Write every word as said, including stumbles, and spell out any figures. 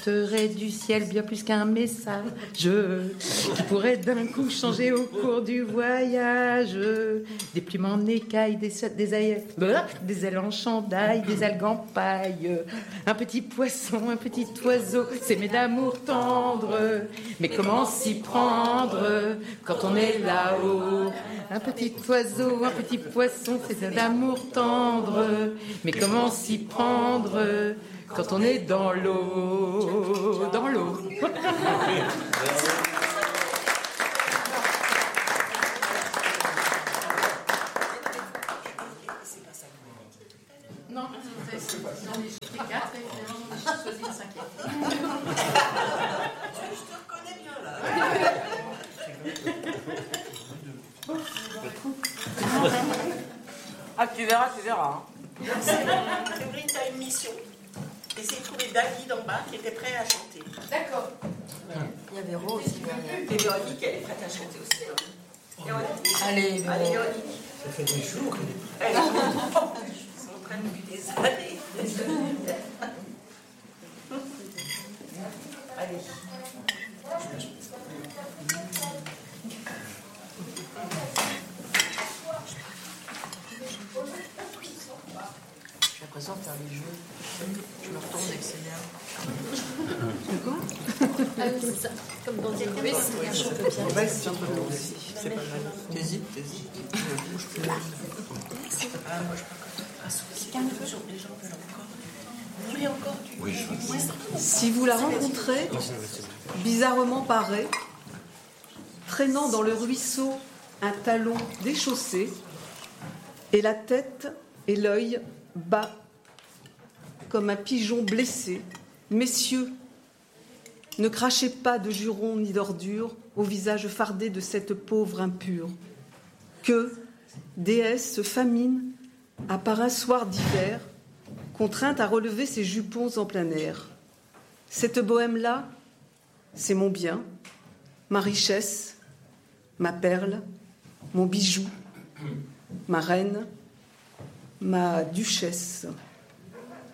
porterait du ciel bien plus qu'un message, qui pourrait d'un coup changer au cours du voyage. Des plumes en écailles, des, des, ailes, des ailes en chandail, des algues en paille. Un petit poisson, un petit oiseau, s'aimer d'amour tendre. Mais comment s'y prendre quand on est là-haut? Un petit oiseau, un petit poisson, c'est d'amour tendre. Mais comment s'y prendre quand on est dans l'eau? Dans l'eau. Non, c'est quatre et finalement j'ai choisi le cinquième. Je te reconnais bien là. Ah, tu verras, tu verras. Hein. Séverine, tu as une mission. Essaye de trouver David en bas qui était prêt à chanter. D'accord. Il y a Véro aussi derrière. Et Véronique, elle est prête à chanter aussi. Hein. Véronique. Allez, Véro. Allez, Véronique. Ça fait des jours. Elle est en train depuis des années. Des années. Allez. J'ai l'impression de faire des jeux. Je me retourne dès que c'est bien. De quoi? Ah oui, c'est ça. Comme dans des quiz, il y a un chocopier. Ouais, c'est un peu long aussi. C'est pas mal. T'hésites, t'hésites. Je bouge plus. Ah, moi, je peux pas. Ah, c'est qu'un peu sur les gens veulent encore du temps. Vous voulez encore du Oui, je veux. Si vous la rencontrez, bizarrement parée, traînant dans le ruisseau un talon déchaussé, et la tête et l'œil bas comme un pigeon blessé, messieurs, ne crachez pas de jurons ni d'ordures au visage fardé de cette pauvre impure, que, déesse famine, à part un soir d'hiver, contrainte à relever ses jupons en plein air. Cette bohème-là, c'est mon bien, ma richesse, ma perle, mon bijou, ma reine, ma duchesse.